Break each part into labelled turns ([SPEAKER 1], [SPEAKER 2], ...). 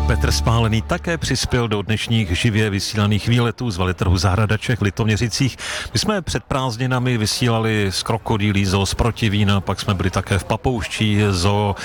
[SPEAKER 1] Petr Spálený také přispěl do dnešních živě vysílaných výletů z veletrhu Zahradaček v Litoměřicích. My jsme před prázdninami vysílali z Krokodýlí zoo z Protivína, pak jsme byli také v Papouští zoo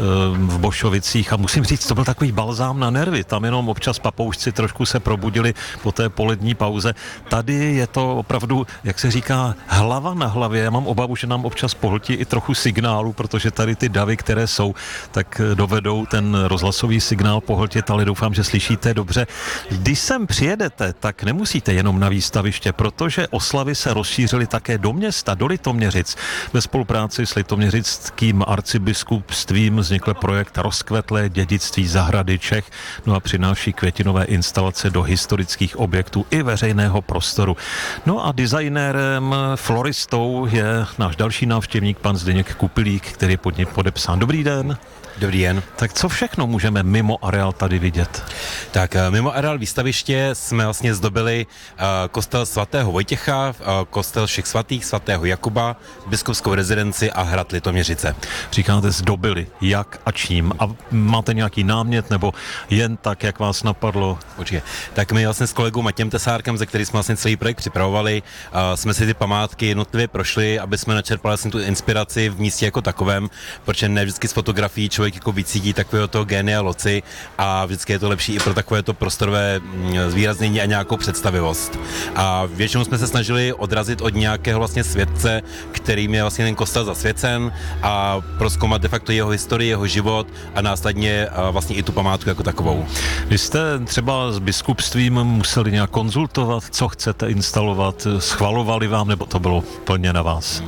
[SPEAKER 1] v Bošovicích a musím říct, to byl takový balzám na nervy. Tam jenom občas papoušci trošku se probudili po té polední pauze. Tady je to opravdu, jak se říká, hlava na hlavě. Já mám obavu, že nám občas pohltí i trochu signálu, protože tady ty davy, které jsou, tak dovedou ten rozhlasový signál pohltit, ale doufám, že slyšíte dobře. Když sem přijedete, tak nemusíte jenom na výstaviště, protože oslavy se rozšířily také do města, do Litoměřic. Ve spolupráci s litoměřickým arcibiskupstvím vznikl projekt Rozkvetlé dědictví zahrady Čech, no a přináší květinové instalace do historických objektů i veřejného prostoru. No a designérem, floristou je náš další návštěvník, pan Zdeněk Kupilík, který je pod ním podepsán. Dobrý den.
[SPEAKER 2] Dobrý den.
[SPEAKER 1] Tak co všechno můžeme mimo areál tady vidět?
[SPEAKER 2] Tak mimo areál výstaviště jsme vlastně zdobili kostel svatého Vojtěcha, kostel všech svatých, svatého Jakuba, biskupskou rezidenci a hrad Litoměřice.
[SPEAKER 1] Říkáte zdobili, jak a čím? A máte nějaký námět nebo jen tak, jak vás napadlo?
[SPEAKER 2] Určitě. Tak my vlastně s kolegou Matějem Tesárkem, ze který jsme vlastně celý projekt připravovali, jsme si ty památky jednotlivě prošli, aby jsme načerpali vlastně tu inspiraci v místě jako takovém, protože ne vždycky z fotografií člověk jako vycítí takového toho génia loci a vždycky je to lepší i pro takové to prostorové zvýraznění a nějakou představivost. A většinou jsme se snažili odrazit od nějakého vlastně světce, kterým je vlastně ten kostel zasvěcen a prozkoumat de facto jeho historii, jeho život a následně vlastně i tu památku jako takovou.
[SPEAKER 1] Vy jste třeba s biskupstvím museli nějak konzultovat, co chcete instalovat, schvalovali vám, nebo to bylo plně na vás?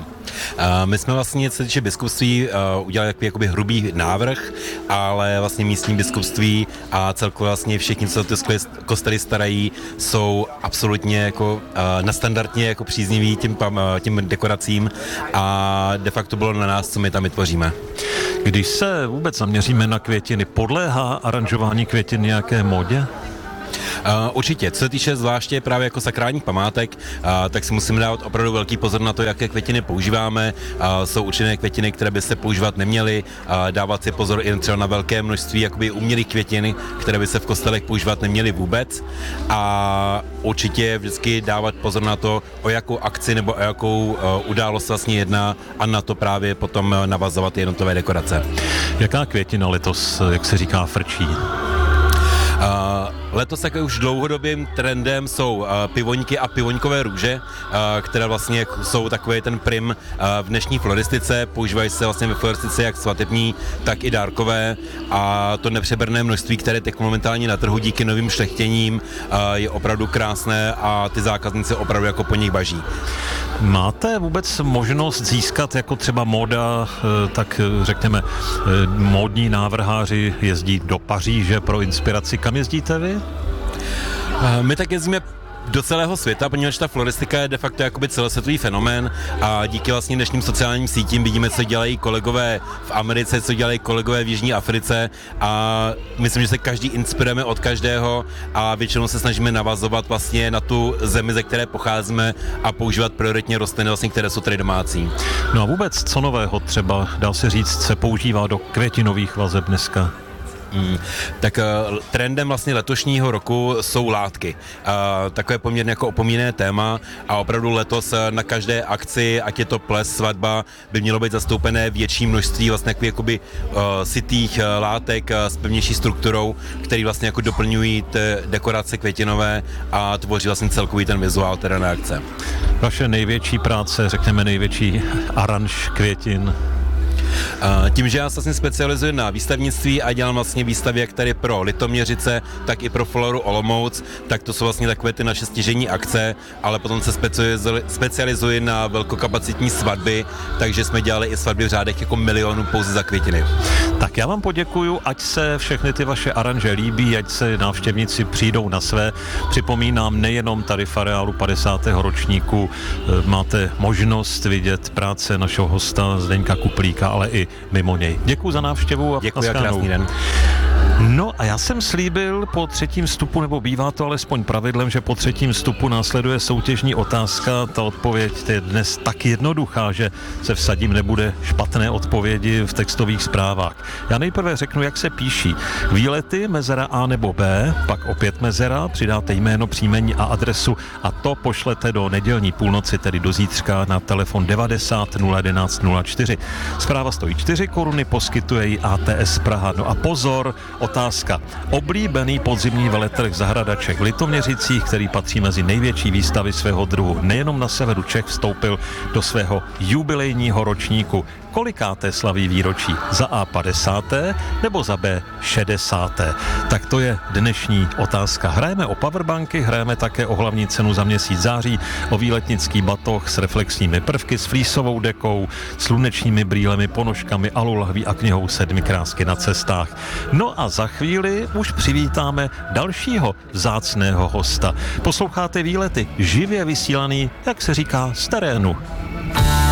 [SPEAKER 2] My jsme vlastně, co se týče biskupství, udělali jakoby hrubý návrh, ale vlastně místní biskupství a celkově vlastně všichni, co ty kostely starají, jsou absolutně jako nadstandardně jako přízniví těm dekoracím a de facto bylo na nás, co my tam vytvoříme.
[SPEAKER 1] Když se vůbec zaměříme na květiny, podléhá aranžování květin nějaké módě?
[SPEAKER 2] Určitě, co se týče zvláště právě jako sakrálních památek, tak si musíme dávat opravdu velký pozor na to, jaké květiny používáme. Jsou určené květiny, které by se používat neměly, dávat si pozor i třeba na velké množství jakoby umělých květin, které by se v kostelech používat neměly vůbec. A určitě vždycky dávat pozor na to, o jakou akci nebo o jakou událost vlastně jedná a na to právě potom navazovat jednotlivé dekorace.
[SPEAKER 1] Jaká květina letos, jak se říká, frčí?
[SPEAKER 2] Letos také už dlouhodobým trendem jsou pivoňky a pivoňkové růže, které vlastně jsou takový ten prim v dnešní floristice. Používají se vlastně ve floristice jak svatební, tak i dárkové a to nepřeberné množství, které teď momentálně na trhu díky novým šlechtěním je opravdu krásné a ty zákazníci opravdu jako po nich baží.
[SPEAKER 1] Máte vůbec možnost získat jako třeba móda, tak řekněme, módní návrháři jezdí do Paříže pro inspiraci. Kam jezdíte vy?
[SPEAKER 2] My tak jezdíme do celého světa, poněvadž ta floristika je de facto jakoby celosvětový fenomén a díky vlastně dnešním sociálním sítím vidíme, co dělají kolegové v Americe, co dělají kolegové v Jižní Africe a myslím, že se každý inspirujeme od každého a většinou se snažíme navazovat vlastně na tu zemi, ze které pocházíme a používat prioritně rostliny, vlastně, které jsou tady domácí.
[SPEAKER 1] No a vůbec co nového třeba, dá se říct, se používá do květinových vazeb dneska?
[SPEAKER 2] Tak trendem vlastně letošního roku jsou látky. Takové poměrně jako opomíjené téma a opravdu letos na každé akci, ať je to ples, svatba, by mělo být zastoupené větší množství vlastně jakoby sytých látek s pevnější strukturou, který vlastně jako doplňují dekorace květinové a tvoří vlastně celkový ten vizuál té dané akce.
[SPEAKER 1] Vaše největší práce, řekněme největší aranž květin?
[SPEAKER 2] Tím, že já se vlastně specializuji na výstavnictví a dělám vlastně výstavy jak tady pro Litoměřice, tak i pro Floru Olomouc, tak to jsou vlastně takové ty naše stěžejní akce, ale potom se specializuji na velkokapacitní svatby, takže jsme dělali i svatby v řádech jako milionů pouze za květiny.
[SPEAKER 1] Tak já vám poděkuju, ať se všechny ty vaše aranže líbí, ať se návštěvníci přijdou na své. Připomínám, nejenom tady v areálu 50. ročníku máte možnost vidět práce našeho hosta Zdeňka Kuplíka, ale i mimo něj. Děkuju za návštěvu a
[SPEAKER 2] děkuji a krásný den.
[SPEAKER 1] No a já jsem slíbil po třetím vstupu, nebo bývá to alespoň pravidlem, že po třetím vstupu následuje soutěžní otázka. Ta odpověď je dnes tak jednoduchá, že se vsadím, nebude špatné odpovědi v textových zprávách. Já nejprve řeknu, jak se píší. Výlety, mezera A nebo B, pak opět mezera, přidáte jméno, příjmení a adresu a to pošlete do nedělní půlnoci, tedy do zítřka na telefon 90 011 04. Zpráva stojí 4 koruny, poskytuje ji ATS Praha. No a pozor, otázka. Oblíbený podzimní veletrh zahradaček v Litoměřicích, který patří mezi největší výstavy svého druhu, nejenom na severu Čech, vstoupil do svého jubilejního ročníku. Kolikáté slaví výročí? Za A 50. nebo za B 60. Tak to je dnešní otázka. Hrajeme o powerbanky, hrajeme také o hlavní cenu za měsíc září, o výletnický batoh s reflexními prvky, s flísovou dekou, slunečními brýlemi, ponožkami, alulahví a knihou 7 krásky na cestách. No a za chvíli už přivítáme dalšího vzácného hosta. Posloucháte Výlety, živě vysílaný, jak se říká, z terénu.